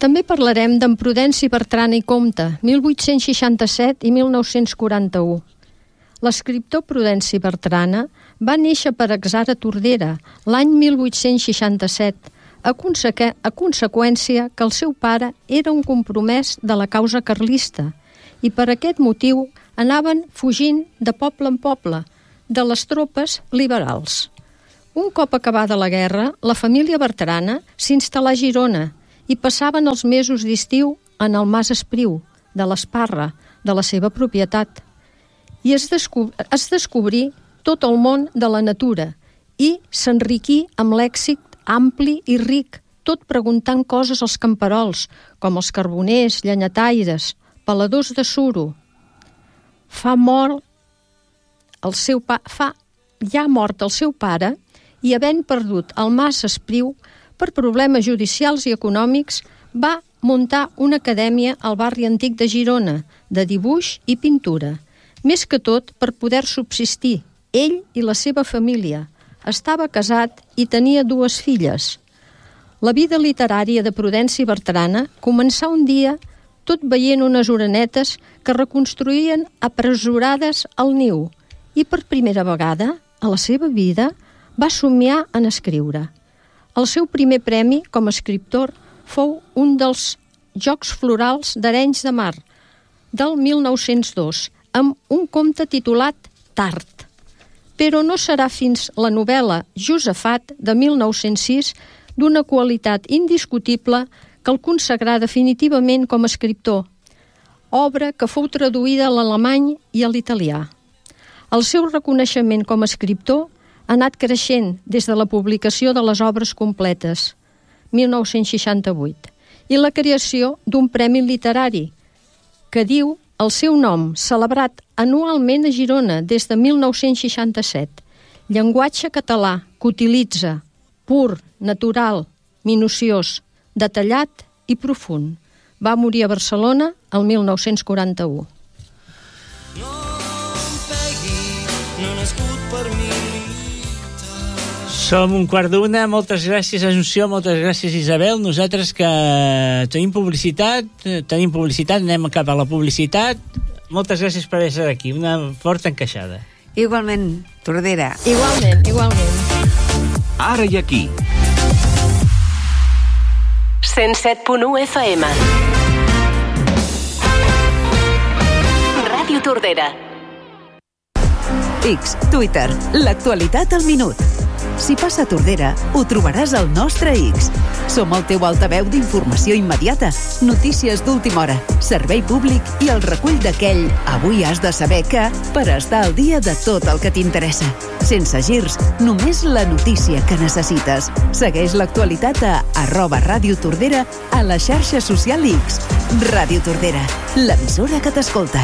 També parlarem d'en Prudenci Bertrana i Compte, 1867 i 1941. L'escriptor Prudenci Bertrana va néixer per atzar a Tordera l'any 1867, a conseqüència que el seu pare era un compromès de la causa carlista i per aquest motiu anaven fugint de poble en poble de les tropes liberals. Un cop acabada la guerra, la família Bertrana s'instal·là a Girona i passaven els mesos d'estiu en el Mas Espriu, de l'Esparra, de la seva propietat. I es descobrí tot el món de la natura i s'enriquí amb l'èxit ampli i ric, tot preguntant coses als camperols, com els carboners, llenyataires, peladors de suro. Ja mort el seu pare i havent perdut el Mas Espriu per problemes judicials i econòmics, va muntar una acadèmia al barri antic de Girona, de dibuix i pintura, més que tot per poder subsistir, ell i la seva família. Estava casat i tenia 2 filles. La vida literària de Prudenci Bertrana començà un dia tot veient unes orenetes que reconstruïen apresurades al niu i per primera vegada a la seva vida va somiar en escriure. El seu primer premi com a escriptor fou un dels Jocs Florals d'Arenys de Mar del 1902 amb un conte titulat Tard. Però no serà fins la novel·la Josafat de 1906 d'una qualitat indiscutible que el consagrà definitivament com a escriptor, obra que fou traduïda a l'alemany i a l'italià. El seu reconeixement com a escriptor ha anat creixent des de la publicació de les obres completes, 1968, i la creació d'un premi literari que diu el seu nom, celebrat anualment a Girona des de 1967. Llenguatge català que utilitza pur, natural, minuciós, detallat i profund. Va morir a Barcelona el 1941. No em pegui, no he nascut per militar. Som 1:15, moltes gràcies Assumpció, moltes gràcies Isabel. Nosaltres que tenim publicitat, anem cap a la publicitat. Moltes gràcies per estar aquí, una forta encaixada. Igualment, Tordera. Igualment. Ara i aquí. 107.1 FM. Ràdio Tordera. X, Twitter, l'actualitat al minut. Si passa a Tordera, ho trobaràs al nostre X. Som el teu altaveu d'informació immediata, notícies d'última hora, servei públic i el recull d'aquell avui has de saber que per estar al dia de tot el que t'interessa. Sense girs, només la notícia que necessites. Segueix l'actualitat a @Ràdio Tordera a la xarxa social X. Ràdio Tordera, l'emissora que t'escolta.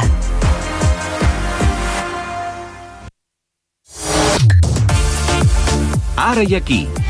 Ara i aquí.